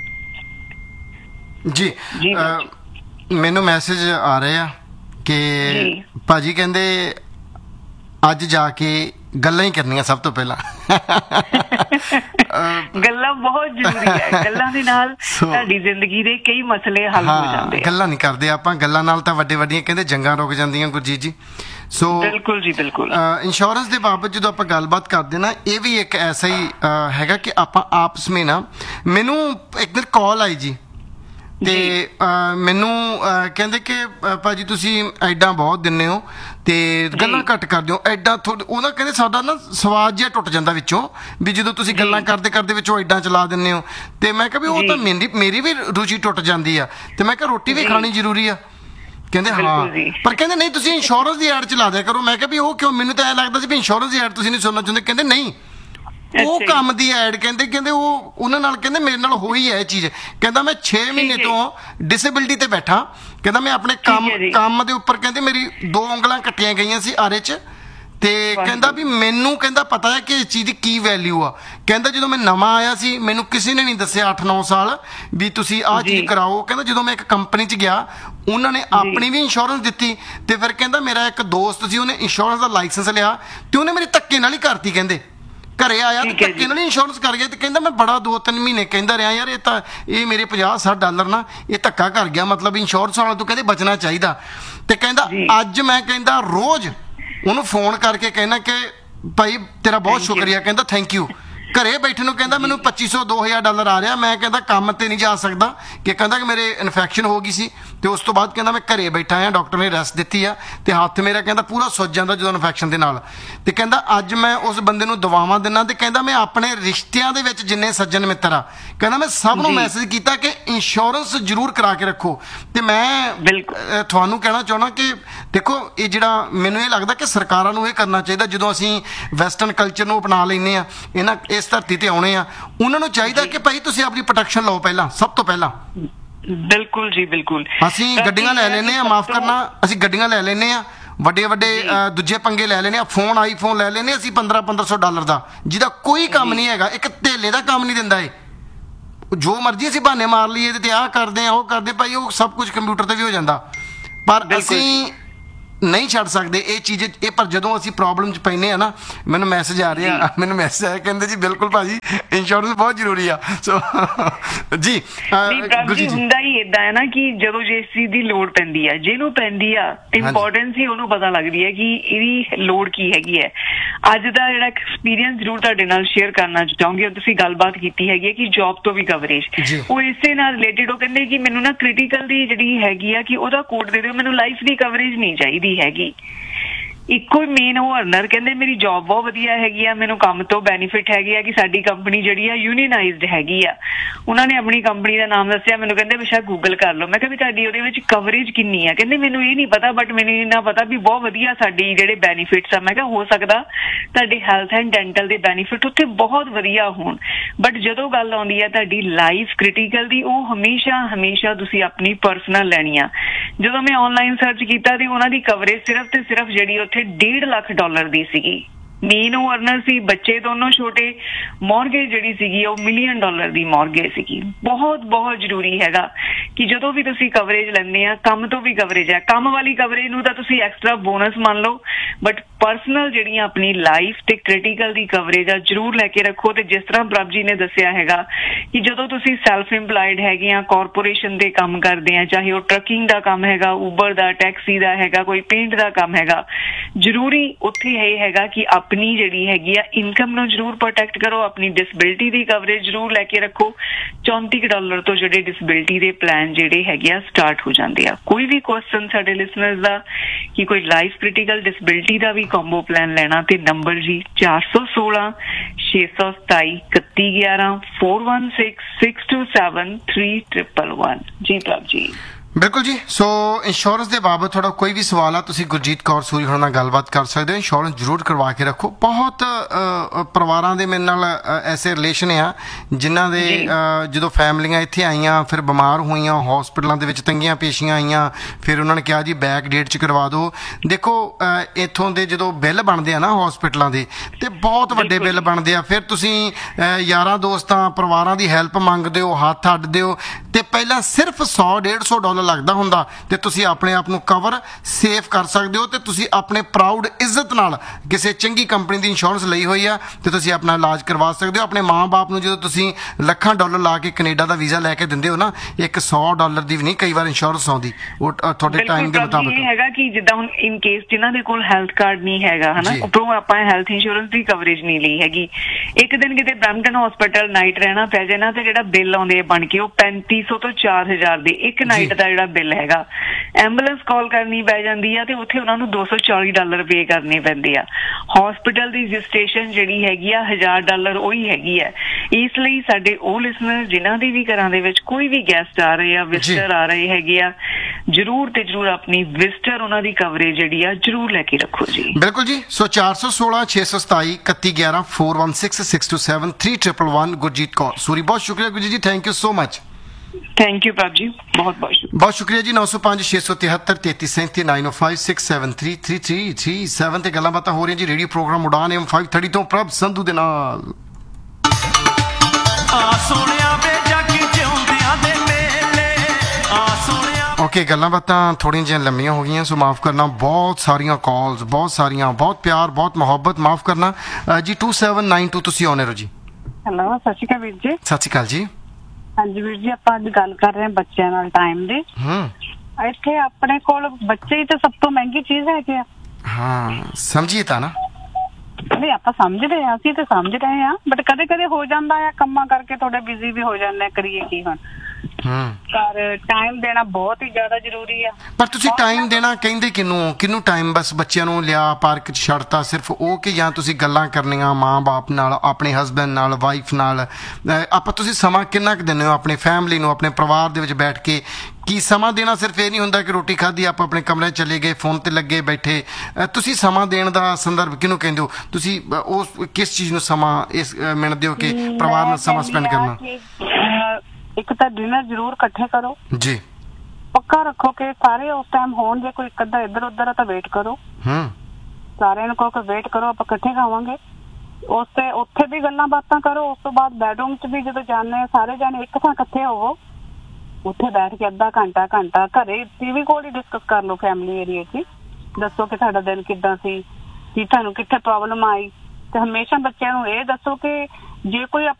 ਜੀ ਮੈਨੂੰ ਮੈਸੇਜ ਆ ਰਹੇ ਆ ਕਿ ਭਾਜੀ ਕਹਿੰਦੇ ਅੱਜ ਜਾ ਕੇ ਗੱਲਾਂ ਹੀ ਕਰਨੀਆਂ ਸਭ ਤੋਂ ਪਹਿਲਾਂ ਗੱਲਾਂ ਬਹੁਤ ਜ਼ਰੂਰੀ ਹੈ ਗੱਲਾਂ ਦੇ ਨਾਲ ਸਾਡੀ ਜ਼ਿੰਦਗੀ ਦੇ ਕਈ ਮਸਲੇ ਹੱਲ ਹੋ ਜਾਂਦੇ ਆ ਗੱਲਾਂ ਨਹੀਂ ਕਰਦੇ ਆਪਾਂ ਗੱਲਾਂ ਨਾਲ ਤਾਂ ਵੱਡੇ ਵੱਡੀਆਂ ਕਹਿੰਦੇ ਜੰਗਾਂ ਰੁਕ ਜਾਂਦੀਆਂ ਗੁਰਜੀਤ ਜੀ ਸੋ ਬਿਲਕੁਲ ਜੀ ਬਿਲਕੁਲ ਇੰਸ਼ੋਰੈਂਸ ਦੇ ਬਾਬਤ ਜਦੋਂ ਆਪਾਂ ਗੱਲਬਾਤ ਕਰਦੇ ਨਾ ਇਹ ਵੀ ਇੱਕ ਐਸਾ ਹੀ ਹੈਗਾ ਕਿ ਆਪਾਂ ਆਪਸ ਵਿੱਚ ਨਾ ਮੈਨੂੰ ਇੱਕ ਦਿਨ ਕਾਲ ਆਈ ਜੀ ਤੇ ਮੈਨੂੰ ਕਹਿੰਦੇ ਕਿ ਭਾਜੀ ਤੁਸੀਂ ਐਡਾ ਬਹੁਤ ਦਿੰਦੇ ਹੋ ਤੇ ਗੱਲਾਂ ਘੱਟ ਕਰਦੇ ਹੋ ਐਡਾ ਉਹਦਾ ਕਹਿੰਦੇ ਸਾਡਾ ਨਾ ਸਵਾਦ ਜਿਹਾ ਟੁੱਟ ਜਾਂਦਾ ਵਿੱਚੋਂ ਵੀ ਜਦੋਂ ਤੁਸੀਂ ਗੱਲਾਂ ਕਰਦੇ ਕਰਦੇ ਵਿੱਚੋਂ ਐਡਾ ਚਲਾ ਦਿੰਦੇ ਹੋ ਤੇ ਮੈਂ ਕਿਹਾ ਵੀ ਉਹ ਤਾਂ ਮੇਰੀ ਮੇਰੀ ਵੀ ਰੁਚੀ ਟੁੱਟ ਜਾਂਦੀ ਆ ਤੇ ਮੈਂ ਕਿਹਾ ਰੋਟੀ ਵੀ ਖਾਣੀ ਜ਼ਰੂਰੀ ਆ ਕਹਿੰਦੇ ਹਾਂ ਪਰ ਕਹਿੰਦੇ ਨਹੀਂ ਤੁਸੀਂ ਇੰਸ਼ੋਰੈਂਸ ਦੀ ਐਡ ਚਲਾ ਦਿਆ ਕਰੋ ਮੈਂ ਕਿਹਾ ਵੀ ਉਹ ਕਿਉਂ ਮੈਨੂੰ ਤਾਂ ਐਂ ਲੱਗਦਾ ਸੀ ਵੀ ਇੰਸ਼ੋਰੈਂਸ ਦੀ ਐਡ ਤੁਸੀਂ ਨਹੀਂ ਸੁਣਨਾ ਚਾਹੁੰਦੇ ਕਹਿੰਦੇ ਨਹੀਂ ਉਹ ਕੰਮ ਦੀ ਐਡ ਕਹਿੰਦੇ ਕਹਿੰਦੇ ਉਹ ਉਹਨਾਂ ਨਾਲ ਕਹਿੰਦੇ ਮੇਰੇ ਨਾਲ ਹੋਈ ਹੈ ਇਹ ਚੀਜ਼ ਕਹਿੰਦਾ ਮੈਂ ਛੇ ਮਹੀਨੇ ਤੋਂ ਡਿਸੇਬਿਲਿਟੀ ਤੇ ਬੈਠਾ ਕਹਿੰਦਾ ਮੈਂ ਆਪਣੇ ਕੰਮ ਕੰਮ ਦੇ ਉੱਪਰ ਕਹਿੰਦੇ ਮੇਰੀ ਦੋ ਉਂਗਲਾਂ ਕੱਟੀਆਂ ਗਈਆਂ ਸੀ ਆਰੇ 'ਚ ਤੇ ਕਹਿੰਦਾ ਵੀ ਮੈਨੂੰ ਕਹਿੰਦਾ ਪਤਾ ਹੈ ਕਿ ਇਸ ਚੀਜ਼ ਦੀ ਕੀ ਵੈਲਿਊ ਆ ਕਹਿੰਦਾ ਜਦੋਂ ਮੈਂ ਨਵਾਂ ਆਇਆ ਸੀ ਮੈਨੂੰ ਕਿਸੇ ਨੇ ਨਹੀਂ ਦੱਸਿਆ ਅੱਠ ਨੌ ਸਾਲ ਵੀ ਤੁਸੀਂ ਆਹ ਚੀਜ਼ ਕਰਾਓ ਕਹਿੰਦਾ ਜਦੋਂ ਮੈਂ ਇੱਕ ਕੰਪਨੀ 'ਚ ਗਿਆ ਉਹਨਾਂ ਨੇ ਆਪਣੀ ਵੀ ਇੰਸ਼ੋਰੈਂਸ ਦਿੱਤੀ ਤੇ ਫਿਰ ਕਹਿੰਦਾ ਮੇਰਾ ਇੱਕ ਦੋਸਤ ਸੀ, ਉਹਨੇ ਇੰਸ਼ੋਰੈਂਸ ਦਾ ਲਾਇਸੈਂਸ ਲਿਆ ਤੇ ਉਹਨੇ ਮੇਰੀ ਧੱਕੇ ਨਾਲ ਹੀ ਕਰਤੀ। ਕਹਿੰਦੇ ਘਰੇ ਆਇਆ ਤੇ ਧੱਕੇ ਨਾਲ ਹੀ ਇੰਸ਼ੋਰੈਂਸ ਕਰ ਗਿਆ ਤੇ ਕਹਿੰਦਾ ਮੈਂ ਬੜਾ ਦੋ ਤਿੰਨ ਮਹੀਨੇ ਕਹਿੰਦਾ ਰਿਹਾ ਯਾਰ ਇਹ ਤਾਂ ਇਹ ਮੇਰੇ ਪੰਜਾਹ ਸੱਠ ਡਾਲਰ ਨਾ ਇਹ ਧੱਕਾ ਕਰ ਗਿਆ, ਮਤਲਬ ਇੰਸ਼ੋਰੈਂਸ ਵਾਲਾ ਤੋਂ ਕਹਿੰਦੇ ਬਚਣਾ ਚਾਹੀਦਾ। ਤੇ ਕਹਿੰਦਾ ਅੱਜ ਮੈਂ ਕਹਿੰਦਾ ਰੋਜ਼ ਉਹਨੂੰ ਫੋਨ ਕਰਕੇ ਕਹਿਣਾ ਕਿ ਭਾਈ ਤੇਰਾ ਬਹੁਤ ਸ਼ੁਕਰੀਆ, ਕਹਿੰਦਾ ਥੈਂਕ ਯੂ। ਘਰੇ ਬੈਠੇ ਨੂੰ ਕਹਿੰਦਾ ਮੈਨੂੰ ਪੱਚੀ ਸੌ ਦੋ ਹਜ਼ਾਰ ਡਾਲਰ ਆ ਰਿਹਾ, ਮੈਂ ਕਹਿੰਦਾ ਕੰਮ ਤੇ ਨਹੀਂ ਜਾ ਸਕਦਾ ਕਿ ਕਹਿੰਦਾ ਕਿ ਮੇਰੇ ਇਨਫੈਕਸ਼ਨ ਹੋ ਗਈ ਸੀ ਤੇ ਉਸ ਤੋਂ ਬਾਅਦ ਕਹਿੰਦਾ ਮੈਂ ਘਰੇ ਬੈਠਾ ਆ, ਡਾਕਟਰ ਨੇ ਰੈਸਟ ਦਿੱਤੀ ਆ ਤੇ ਹੱਥ ਮੇਰਾ ਕਹਿੰਦਾ ਪੂਰਾ ਸੁੱਜ ਜਾਂਦਾ ਜਦੋਂ ਇਨਫੈਕਸ਼ਨ ਦੇ ਨਾਲ। ਤੇ ਕਹਿੰਦਾ ਅੱਜ ਮੈਂ ਉਸ ਬੰਦੇ ਨੂੰ ਦਵਾਵਾਂ ਦਿੰਦਾ ਤੇ ਕਹਿੰਦਾ ਮੈਂ ਆਪਣੇ ਰਿਸ਼ਤਿਆਂ ਦੇ ਵਿੱਚ ਜਿੰਨੇ ਸੱਜਣ ਮਿੱਤਰ ਆ ਕਹਿੰਦਾ ਮੈਂ ਸਭ ਨੂੰ ਮੈਸੇਜ ਕੀਤਾ ਕਿ ਇੰਸ਼ੋਰੈਂਸ ਜ਼ਰੂਰ ਕਰਾ ਕੇ ਰੱਖੋ। ਤੇ ਮੈਂ ਤੁਹਾਨੂੰ ਕਹਿਣਾ ਚਾਹੁੰਦਾ ਕਿ ਦੇਖੋ ਇਹ ਜਿਹੜਾ ਮੈਨੂੰ ਇਹ ਲੱਗਦਾ ਕਿ ਸਰਕਾਰਾਂ ਨੂੰ ਇਹ ਕਰਨਾ ਚਾਹੀਦਾ, ਜਦੋਂ ਅਸੀਂ ਵੈਸਟਰਨ ਕਲਚਰ ਨੂੰ ਅਪਣਾ ਲੈਂਦੇ ਆ ਇਹਨਾਂ ਇਸ ਧਰਤੀ ਤੇ ਆਉਣੇ ਆ, ਉਹਨਾਂ ਨੂੰ ਚਾਹੀਦਾ ਕਿ ਭਾਈ ਤੁਸੀਂ ਆਪਣੀ ਪ੍ਰੋਟੈਕਸ਼ਨ ਲਓ ਪਹਿਲਾਂ, ਸਭ ਤੋਂ ਪਹਿਲਾਂ। ਬਿਲਕੁਲ ਜੀ ਬਿਲਕੁਲ। ਅਸੀਂ ਗੱਡੀਆਂ ਲੈ ਲੈਂਦੇ ਆ, ਮਾਫ ਕਰਨਾ, ਅਸੀਂ ਗੱਡੀਆਂ ਲੈ ਲੈਂਦੇ ਆ, ਵੱਡੇ ਵੱਡੇ ਦੂਜੇ ਪੰਗੇ ਲੈ ਲੈਂਦੇ ਆ, ਫੋਨ ਆਈਫੋਨ ਲੈ ਲੈਂਦੇ ਅਸੀਂ ਪੰਦਰਾਂ ਪੰਦਰਾਂ ਸੌ ਡਾਲਰ ਦਾ, ਜਿਹਦਾ ਕੋਈ ਕੰਮ ਨਹੀਂ ਹੈਗਾ, ਇੱਕ ਧੇਲੇ ਦਾ ਕੰਮ ਨਹੀਂ ਦਿੰਦਾ ਇਹ। ਜੋ ਮਰਜ਼ੀ ਅਸੀਂ ਬਹਾਨੇ ਮਾਰ ਲਈਏ ਤੇ ਆਹ ਕਰਦੇ ਆ ਉਹ ਕਰਦੇ, ਭਾਈ ਉਹ ਸਭ ਕੁਝ ਕੰਪਿਊਟਰ ਤੇ ਵੀ ਹੋ ਜਾਂਦਾ, ਪਰ ਅਸੀਂ ਨਹੀਂ ਛੱਡ ਸਕਦੇ ਇਹ ਚੀਜ਼ ਇਹ। ਪਰ ਜਦੋਂ ਅਸੀਂ ਪ੍ਰੋਬਲਮ 'ਚ ਪੈਂਦੇ ਆ ਨਾ, ਮੈਨੂੰ ਮੈਸੇਜ ਆ ਰਿਹਾ ਮੈਨੂੰ ਮੈਸੇਜ ਆਇਆ ਕਹਿੰਦੇ ਜੀ ਬਿਲਕੁਲ ਭਾਜੀ ਇੰਸ਼ੋਰੈਂਸ ਬਹੁਤ ਜ਼ਰੂਰੀ ਆ। ਸੋ ਜੀ ਜੀ ਹੁੰਦਾ ਹੀ ਏਦਾਂ ਹੈ ਨਾ ਕਿ ਜਦੋਂ ਜਿਸ ਚੀਜ਼ ਦੀ ਲੋੜ ਪੈਂਦੀ ਆ, ਜਿਹਨੂੰ ਪੈਂਦੀ ਆ ਇੰਪੋਰਟੈਂਸ ਹੀ ਉਹਨੂੰ ਪਤਾ ਲੱਗਦੀ ਹੈ ਕਿ ਇਹਦੀ ਲੋੜ ਕੀ ਹੈਗੀ ਹੈ। ਅੱਜ ਦਾ ਜਿਹੜਾ ਐਕਸਪੀਰੀਅੰਸ ਜ਼ਰੂਰ ਤੁਹਾਡੇ ਨਾਲ ਸ਼ੇਅਰ ਕਰਨਾ ਚਾਹੂੰਗੀ। ਤੁਸੀਂ ਗੱਲਬਾਤ ਕੀਤੀ ਹੈਗੀ ਹੈ ਕਿ ਜੌਬ ਤੋਂ ਵੀ ਕਵਰੇਜ, ਉਹ ਇਸੇ ਨਾਲ ਰਿਲੇਟਡ ਉਹ ਕਹਿੰਦੇ ਕਿ ਮੈਨੂੰ ਨਾ ਕ੍ਰਿਟੀਕਲ ਦੀ ਜਿਹੜੀ ਹੈਗੀ ਆ ਕਿ ਉਹਦਾ ਕੋਡ ਦੇ ਦਿਓ, ਮੈਨੂੰ ਲਾਈਫ ਦੀ ਕਵਰੇਜ ਨਹੀਂ ਚਾਹੀਦੀ ਹੈਗੀ। ਇੱਕੋ ਹੀ ਮੇਨ ਉਹ ਅਰਨਰ ਕਹਿੰਦੇ ਮੇਰੀ ਜੌਬ ਬਹੁਤ ਵਧੀਆ ਹੈਗੀ ਆ, ਮੈਨੂੰ ਕੰਮ ਤੋਂ ਬੈਨੀਫਿਟ ਹੈਗੀ ਆ ਕਿ ਸਾਡੀ ਕੰਪਨੀ ਜਿਹੜੀ ਆ ਯੂਨੀਅਨਾਈਜ਼ਡ ਹੈਗੀ ਆ। ਉਹਨਾਂ ਨੇ ਆਪਣੀ ਕੰਪਨੀ ਦਾ ਨਾਮ ਦੱਸਿਆ, ਮੈਨੂੰ ਕਹਿੰਦੇ ਬੇਸ਼ੱਕ ਗੂਗਲ ਕਰ ਲਓ। ਮੈਂ ਕਿਹਾ ਵੀ ਤੁਹਾਡੀ ਉਹਦੇ ਵਿੱਚ ਕਵਰੇਜ ਕਿੰਨੀ ਆ? ਕਹਿੰਦੇ ਮੈਨੂੰ ਇਹ ਨਹੀਂ ਪਤਾ, ਬਟ ਮੈਨੂੰ ਇੰਨਾ ਪਤਾ ਵੀ ਬਹੁਤ ਵਧੀਆ ਸਾਡੀ ਜਿਹੜੇ ਬੈਨੀਫਿਟਸ ਆ। ਮੈਂ ਕਿਹਾ ਹੋ ਸਕਦਾ ਤੁਹਾਡੇ ਹੈਲਥ ਐਂਡ ਡੈਂਟਲ ਦੇ ਬੈਨੀਫਿਟ ਉੱਥੇ ਬਹੁਤ ਵਧੀਆ ਹੋਣ, ਬਟ ਜਦੋਂ ਗੱਲ ਆਉਂਦੀ ਆ ਤੁਹਾਡੀ ਲਾਈਫ ਕ੍ਰਿਟੀਕਲ ਦੀ, ਉਹ ਹਮੇਸ਼ਾ ਹਮੇਸ਼ਾ ਤੁਸੀਂ ਆਪਣੀ ਪਰਸਨਲ ਲੈਣੀ ਆ। ਜਦੋਂ ਮੈਂ ਆਨਲਾਈਨ ਸਰਚ ਕੀਤਾ ਤੇ ਉਹਨਾਂ ਦੀ ਕਵਰੇਜ ਸਿਰਫ ਤੇ ਸਿਰਫ ਜਿਹੜੀ ਉੱਥੇ ਡੇਢ ਲੱਖ ਡਾਲਰ ਦੀ ਸੀਗੀ। ਮੇਨ ਉਹ ਅਰਨਰ ਸੀ, ਬੱਚੇ ਦੋਨੋਂ ਛੋਟੇ, ਮੌਰਗੇਜ ਜਿਹੜੀ ਸੀਗੀ ਉਹ ਮਿਲੀਅਨ ਡਾਲਰ ਦੀ ਮੌਰਗੇਜ ਸੀਗੀ। ਬਹੁਤ ਬਹੁਤ ਜ਼ਰੂਰੀ ਹੈਗਾ ਕਿ ਜਦੋਂ ਵੀ ਤੁਸੀਂ ਕਵਰੇਜ ਲੈਂਦੇ ਆ, ਕੰਮ ਤੋਂ ਵੀ ਕਵਰੇਜ ਹੈ, ਕੰਮ ਵਾਲੀ ਕਵਰੇਜ ਨੂੰ ਤਾਂ ਤੁਸੀਂ ਐਕਸਟਰਾ ਬੋਨਸ ਮੰਨ ਲਓ, ਬਟ ਪਰਸਨਲ ਜਿਹੜੀਆਂ ਆਪਣੀ ਲਾਈਫ ਤੇ ਕ੍ਰਿਟੀਕਲ ਦੀ ਕਵਰੇਜ ਆ ਜ਼ਰੂਰ ਲੈ ਕੇ ਰੱਖੋ। ਤੇ ਜਿਸ ਤਰ੍ਹਾਂ ਪ੍ਰਭ ਜੀ ਨੇ ਦੱਸਿਆ ਹੈਗਾ ਕਿ ਜਦੋਂ ਤੁਸੀਂ ਸੈਲਫ ਇੰਪਲਾਇਡ ਹੈਗੇ ਆ, ਕਾਰਪੋਰੇਸ਼ਨ ਦੇ ਕੰਮ ਕਰਦੇ ਆ, ਚਾਹੇ ਉਹ ਟਰੱਕਿੰਗ ਦਾ ਕੰਮ ਹੈਗਾ, ਉਬਰ ਦਾ, ਟੈਕਸੀ ਦਾ ਹੈਗਾ, ਕੋਈ ਪੇਂਟ ਦਾ ਕੰਮ ਹੈਗਾ, ਜ਼ਰੂਰੀ ਉੱਥੇ ਇਹ ਹੈਗਾ ਕਿ ਆਪਣੀ ਜਿਹੜੀ ਹੈਗੀ ਆ ਇਨਕਮ ਨੂੰ ਜ਼ਰੂਰ ਪ੍ਰੋਟੈਕਟ ਕਰੋ। ਆਪਣੀ ਡਿਸੇਬਿਲਿਟੀ ਦੀ ਕਵਰੇਜ ਜ਼ਰੂਰ ਲੈ ਕੇ ਰੱਖੋ। ਚੌਂਤੀ ਡਾਲਰ ਤੋਂ ਜਿਹੜੇ ਡਿਸੇਬਿਲਿਟੀ ਦੇ ਪਲਾਨ ਜਿਹੜੇ ਹੈਗੇ ਆ ਸਟਾਰਟ ਹੋ ਜਾਂਦੇ ਆ। ਕੋਈ ਵੀ ਕੁਐਸਚਨ ਸਾਡੇ ਲਿਸਨਰਸ ਦਾ ਕਿ ਕੋਈ ਲਾਈਫ ਕ੍ਰਿਟੀਕਲ ਡਿਸੇਬਿਲਿਟੀ ਦਾ ਵੀ ਕੰਬੋ ਪਲਾਨ ਲੈਣਾ ਤੇ ਨੰਬਰ ਜੀ ਚਾਰ ਸੌ ਸੋਲਾਂ ਛੇ ਸੌ ਸਤਾਈ ਇਕੱਤੀ ਗਿਆਰਾਂ four one six six to seven three triple one. ਜੀ ਪ੍ਰਭ ਜੀ ਬਿਲਕੁਲ ਜੀ। ਸੋ ਇੰਸ਼ੋਰੈਂਸ ਦੇ ਬਾਬਤ ਤੁਹਾਡਾ ਕੋਈ ਵੀ ਸਵਾਲ ਆ, ਤੁਸੀਂ ਗੁਰਜੀਤ ਕੌਰ ਸੂਰੀ ਹੋਣਾ ਨਾਲ ਗੱਲਬਾਤ ਕਰ ਸਕਦੇ ਹੋ। ਇੰਸ਼ੋਰੈਂਸ ਜ਼ਰੂਰ ਕਰਵਾ ਕੇ ਰੱਖੋ। ਬਹੁਤ ਪਰਿਵਾਰਾਂ ਦੇ ਮੇਰੇ ਨਾਲ ਐਸੇ ਰਿਲੇਸ਼ਨ ਆ ਜਿਨ੍ਹਾਂ ਦੇ ਜਦੋਂ ਫੈਮਲੀਆਂ ਇੱਥੇ ਆਈਆਂ, ਫਿਰ ਬਿਮਾਰ ਹੋਈਆਂ, ਹਸਪੀਟਲਾਂ ਦੇ ਵਿੱਚ ਤੰਗੀਆਂ ਪੇਸ਼ੀਆਂ ਆਈਆਂ, ਫਿਰ ਉਹਨਾਂ ਨੇ ਕਿਹਾ ਜੀ ਬੈਕ ਡੇਟ 'ਚ ਕਰਵਾ ਦਿਓ। ਦੇਖੋ ਇੱਥੋਂ ਦੇ ਜਦੋਂ ਬਿੱਲ ਬਣਦੇ ਆ ਨਾ ਹਸਪੀਟਲਾਂ ਦੇ, ਤੇ ਬਹੁਤ ਵੱਡੇ ਬਿੱਲ ਬਣਦੇ ਆ। ਫਿਰ ਤੁਸੀਂ ਯਾਰਾਂ ਦੋਸਤਾਂ ਪਰਿਵਾਰਾਂ ਦੀ ਹੈਲਪ ਮੰਗਦੇ ਹੋ, ਹੱਥ ਅੱਡਦੇ ਹੋ, ਤੇ ਪਹਿਲਾਂ ਸਿਰਫ ਸੌ ਡੇਢ ਸੌ ਡਾਲਰ ਲੱਗਦਾ ਹੁੰਦਾ ਤੇ ਤੁਸੀਂ ਆਪਣੇ ਆਪ ਨੂੰ ਕਵਰ ਸੇਫ ਕਰ ਸਕਦੇ ਹੋ। ਤੇ ਤੁਸੀਂ ਆਪਣੇ ਪ੍ਰਾਊਡ ਇੱਜ਼ਤ ਨਾਲ ਕਿਸੇ ਚੰਗੀ ਕੰਪਨੀ ਦੀ ਇੰਸ਼ੋਰੈਂਸ ਲਈ ਹੋਈ ਆ ਤੇ ਤੁਸੀਂ ਆਪਣਾ ਇਲਾਜ ਕਰਵਾ ਸਕਦੇ ਹੋ। ਆਪਣੇ ਮਾਂ-ਬਾਪ ਨੂੰ ਜਦੋਂ ਤੁਸੀਂ ਲੱਖਾਂ ਡਾਲਰ ਲਾ ਕੇ ਕੈਨੇਡਾ ਦਾ ਵੀਜ਼ਾ ਲੈ ਕੇ ਦਿੰਦੇ ਹੋ ਨਾ, ਇੱਕ ਸੌ ਡਾਲਰ ਦੀ ਵੀ ਨਹੀਂ ਕਈ ਵਾਰ ਇੰਸ਼ੋਰੈਂਸ ਆਉਂਦੀ, ਉਹ ਤੁਹਾਡੇ ਟਾਈਮ ਦੇ ਮੁਤਾਬਕ ਇਹ ਹੈਗਾ ਕਿ ਜਿੱਦਾਂ ਹੁਣ ਇਨ ਕੇਸ ਜਿਨ੍ਹਾਂ ਦੇ ਕੋਲ ਹੈਲਥ ਕਾਰਡ ਨਹੀਂ ਹੈਗਾ ਹਨਾ, ਉੱਪਰੋਂ ਆਪਾਂ ਹੈਲਥ ਇੰਸ਼ੋਰੈਂਸ ਦੀ ਕਵਰੇਜ ਨਹੀਂ ਲਈ ਹੈਗੀ, ਇੱਕ ਦਿਨ ਕਿਤੇ ਬ੍ਰੈਂਪਟਨ ਹਸਪੀਟਲ ਨਾਈਟ ਰਹਿਣਾ ਪੈ ਜਾਏ ਨਾ, ਤੇ ਜਿਹੜਾ ਬਿੱਲ ਆਉਂਦੇ ਬਣ ਕੇ ਉਹ ਪੈਂਤੀ ਸੌ ਤੋਂ ਚਾਰ ਹਜ਼ਾਰ ਦੇ ਇੱਕ ਨਾਈਟ ਦਾ ਜਿਹੜਾ ਬਿੱਲ ਹੈਗਾ, ਐਂਬੂਲੈਂਸ ਕਾਲ ਕਰਨੀ ਪੈ ਜਾਂਦੀ ਆ ਤੇ ਉੱਥੇ ਉਹਨਾਂ ਨੂੰ ਦੋ ਸੌ ਚਾਲੀ ਡਾਲਰ ਪੇ ਕਰਨੇ ਪੈਂਦੇ ਆ। ਹਸਪੀਟਲ ਦੀ ਰਜਿਸਟ੍ਰੇਸ਼ਨ ਜਿਹੜੀ ਹੈਗੀ ਆ ਹਜ਼ਾਰ ਡਾਲਰ ਉਹੀ ਹੈਗੀ ਆ। ਇਸ ਲਈ ਸਾਡੇ ਉਹ ਲਿਸਨਰ ਜਿਨ੍ਹਾਂ ਦੀ ਵੀ ਘਰਾਂ ਦੇ ਵਿੱਚ ਕੋਈ ਵੀ ਗੈਸਟ ਆ ਰਹੇ ਆ, ਵਿਜ਼ਟਰ ਆ ਰਹੇ ਹੈਗੇ ਆ, ਜ਼ਰੂਰ ਤੇ ਜ਼ਰੂਰ ਆਪਣੀ ਵਿਜ਼ਟਰ ਉਹਨਾਂ ਦੀ ਕਵਰੇਜ ਜਿਹੜੀ ਆ ਜ਼ਰੂਰ ਲੈ ਕੇ ਰੱਖੋ ਜੀ। ਬਿਲਕੁਲ ਜੀ। ਸੋ ਚਾਰ ਸੌ ਸੋਲਾਂ ਛੇ ਸੌ ਸਤਾਈ ਇਕੱਤੀ ਗਿਆਰਾਂ four one six six to seven three triple one. Gurjeet Kaur ਸੂਰੀ, ਬਹੁਤ ਸ਼ੁਕਰੀਆ ਗੁਰਜੀਤ ਜੀ, thank you so much. Thank you ਪ੍ਰਭ ਜੀ, ਬਹੁਤ ਬਹੁਤ ਸ਼ੁਕਰੀਆ। ਬਹੁਤ ਸ਼ੁਕਰੀਆ ਜੀ। ਨੌ ਸੌ ਪੰਜ ਛੇ ਸੌ ਤਿਹੱਤਰ ਤੇਤੀ ਸੈਂਤੀ ਨਾਈਨ ਓ five six seven three three three three seven ਤੇ ਗੱਲਾਂ ਬਾਤਾਂ ਹੋ ਰਹੀਆਂ ਜੀ ਰੇਡੀਓ ਪ੍ਰੋਗਰਾਮ ਉਡਾਨ ਐਮ ਫਾਈਵ ਥਰਟੀ ਤੋਂ ਪ੍ਰਭ ਸੰਧੂ ਦੇ ਨਾਲ। ਓਕੇ, ਗੱਲਾਂ ਬਾਤਾਂ ਥੋੜ੍ਹੀਆਂ ਜਿਹੀਆਂ ਲੰਮੀਆਂ ਹੋ ਗਈਆਂ, ਸੋ ਮਾਫ ਕਰਨਾ। ਬਹੁਤ ਸਾਰੀਆਂ ਕਾਲਸ, ਬਹੁਤ ਸਾਰੀਆਂ, ਬਹੁਤ ਪਿਆਰ, ਬਹੁਤ ਮੁਹੱਬਤ, ਮਾਫ ਕਰਨਾ ਜੀ। ਟੂ ਸੈਵਨ ਨਾਈਨ ਟੂ ਤੁਸੀਂ ਆਉਣੇ ਰਹੋ ਜੀ। ਹੈਲੋ, ਸਤਿ ਸ਼੍ਰੀ ਅਕਾਲ ਵੀਰ ਜੀ। ਸਤਿ ਸ਼੍ਰੀ ਅਕਾਲ ਜੀ। ਹਾਂਜੀ ਵੀਰ ਜੀ, ਆਪਾਂ ਅੱਜ ਗੱਲ ਕਰ ਰਹੇ ਹਾਂ ਬੱਚਿਆਂ ਨਾਲ ਟਾਈਮ ਦੀ। ਹੂੰ, ਇੱਥੇ ਆਪਣੇ ਕੋਲ ਬੱਚੇ ਹੀ ਤਾਂ ਸਭ ਤੋਂ ਮਹਿੰਗੀ ਚੀਜ਼ ਹੈਗੇ ਆ। ਹਾਂ, ਸਮਝੀਏ ਤਾਂ ਨਾ। ਨਹੀਂ, ਆਪਾਂ ਸਮਝਦੇ ਹਾਂ, ਅਸੀਂ ਤੇ ਸਮਝ ਰਹੇ ਹਾਂ, ਬਟ ਕਦੇ ਕਦੇ ਹੋ ਜਾਂਦਾ ਆ, ਕੰਮਾਂ ਕਰਕੇ ਥੋੜੇ ਬਿਜ਼ੀ ਵੀ ਹੋ ਜਾਂਦੇ, ਕਰੀਏ ਕੀ ਹੁਣ। ਹੂੰ, ਪਰ ਟਾਈਮ ਦੇਣਾ ਬਹੁਤ ਹੀ ਜ਼ਿਆਦਾ ਜ਼ਰੂਰੀ ਆ। ਪਰ ਤੁਸੀਂ ਟਾਈਮ ਦੇਣਾ ਕਹਿੰਦੇ ਕਿਹਨੂੰ ਕਿਹਨੂੰ ਟਾਈਮ? ਬਸ ਬੱਚਿਆਂ ਨੂੰ ਲਿਆ ਪਾਰਕ 'ਚ ਛੱਡਤਾ ਸਿਰਫ ਉਹ, ਕਿ ਜਾਂ ਤੁਸੀਂ ਗੱਲਾਂ ਕਰਨੀਆਂ ਮਾਂ ਬਾਪ ਨਾਲ, ਆਪਣੇ ਹਸਬੈਂਡ ਨਾਲ, ਵਾਈਫ ਨਾਲ? ਆਪਾਂ ਤੁਸੀਂ ਸਮਾਂ ਕਿੰਨਾ ਕੁ ਦਿੰਦੇ ਹੋ ਆਪਣੀ ਫੈਮਿਲੀ ਨੂੰ, ਆਪਣੇ ਪਰਿਵਾਰ ਦੇ ਵਿੱਚ ਬੈਠ ਕੇ? ਕੀ ਸਮਾਂ ਦੇਣਾ ਸਿਰਫ ਇਹ ਨਹੀਂ ਹੁੰਦਾ ਕਿ ਰੋਟੀ ਖਾਧੀ ਆਪਾਂ ਆਪਣੇ ਕਮਰੇ ਚਲੇ ਗਏ, ਫੋਨ ਤੇ ਲੱਗੇ ਬੈਠੇ? ਤੁਸੀਂ ਸਮਾਂ ਦੇਣ ਦਾ ਸੰਦਰਭ ਕਿਹਨੂੰ ਕਹਿੰਦੇ ਹੋ? ਤੁਸੀਂ ਉਸ ਕਿਸ ਚੀਜ਼ ਨੂੰ ਸਮਾਂ ਇਸ ਮਿਣਦੇ ਹੋ ਕਿ ਪਰਿਵਾਰ ਨਾਲ ਸਮਾਂ ਸਪੈਂਡ ਕਰਨਾ? ਇੱਕ ਤਾਂ ਡਿਨਰ ਜ਼ਰੂਰ ਇਕੱਠੇ ਕਰੋ ਜੀ, ਪੱਕਾ ਰੱਖੋ ਕਿ ਸਾਰੇ ਉਸ ਟਾਈਮ ਹੋਣ। ਜੇ ਕੋਈ ਇੱਕ ਅੱਧਾ ਇੱਧਰ ਉੱਧਰ ਆ ਤਾਂ ਵੇਟ ਕਰੋ। ਹੂੰ, ਸਾਰਿਆਂ ਨੂੰ ਕਹੋ ਕਿ ਵੇਟ ਕਰੋ, ਆਪਾਂ ਇਕੱਠੇ ਖਾਵਾਂਗੇ। ਉਸ ਤੇ ਉੱਥੇ ਵੀ ਗੱਲਾਂ ਬਾਤਾਂ ਕਰੋ। ਉਸ ਤੋਂ ਬਾਅਦ ਬੈਡਰੂਮ 'ਚ ਵੀ ਜਦੋਂ ਜਾਂਦੇ ਆ ਸਾਰੇ ਜਾਣੇ ਇੱਕ ਥਾਂ ਇਕੱਠੇ ਹੋਵੋ, ਉੱਥੇ ਬੈਠ ਕੇ ਅੱਧਾ ਘੰਟਾ ਘੰਟਾ ਘਰੇ ਟੀਵੀ ਕੋਲ ਹੀ ਡਿਸਕਸ ਕਰ ਲਓ। ਫੈਮਿਲੀ ਏਰੀਏ 'ਚ ਦੱਸੋ ਕਿ ਤੁਹਾਡਾ ਦਿਨ ਕਿੱਦਾਂ ਸੀ, ਕੀ ਤੁਹਾਨੂੰ ਕਿੱਥੇ ਪ੍ਰੋਬਲਮ ਆਈ। ਤੇ ਹਮੇਸ਼ਾ ਬੱਚਿਆਂ ਨੂੰ ਇਹ ਦੱਸੋ ਕਿ ਜੇ ਕੋਈ